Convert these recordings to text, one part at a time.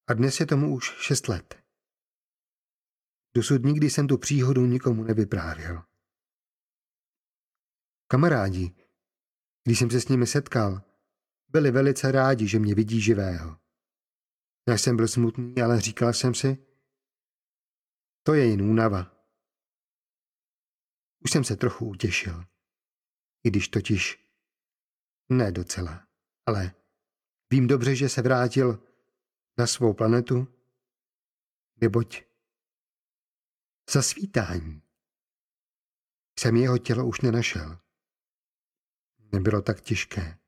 A dnes je tomu už 6 let. Dosud nikdy jsem tu příhodu nikomu nevyprávěl. Kamarádi, když jsem se s nimi setkal, byli velice rádi, že mě vidí živého. Já jsem byl smutný, ale říkal jsem si, to je jen únava. Už jsem se trochu utěšil. I když totiž ne docela, ale vím dobře, že se vrátil na svou planetu, neboť za svítání jsem jeho tělo už nenašel. Nebylo tak těžké.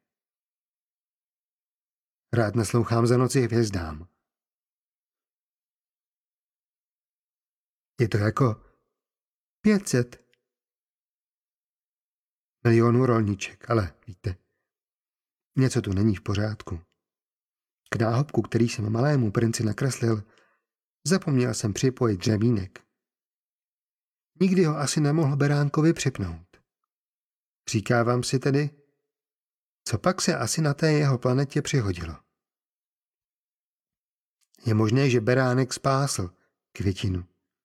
Rád naslouchám za noci hvězdám. Je to jako 500 milionů rolniček, ale víte, něco tu není v pořádku. K náhubku, který jsem malému princi nakreslil, zapomněl jsem připojit dřemínek. Nikdy ho asi nemohl beránkovi připnout. Říkávám si tedy, co pak se asi na té jeho planetě přihodilo. Je možné, že beránek spásl květinu.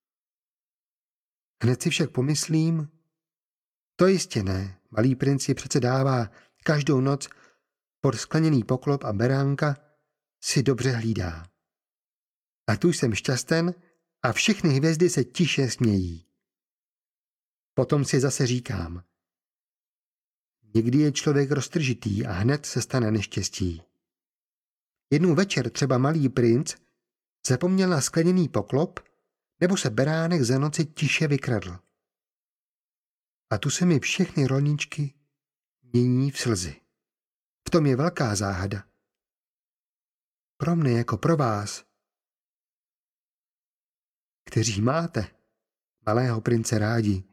Hned si však pomyslím, to jistě ne, malý princ ji přece dává každou noc pod skleněný poklop a beránka si dobře hlídá. A tu jsem šťasten a všechny hvězdy se tiše smějí. Potom si zase říkám, někdy je člověk roztržitý a hned se stane neštěstí. Jednou večer třeba malý princ zapomněl na skleněný poklop, nebo se beránek za noci tiše vykradl. A tu se mi všechny rolničky mění v slzy. V tom je velká záhada. Pro mne jako pro vás, kteří máte malého prince rádi,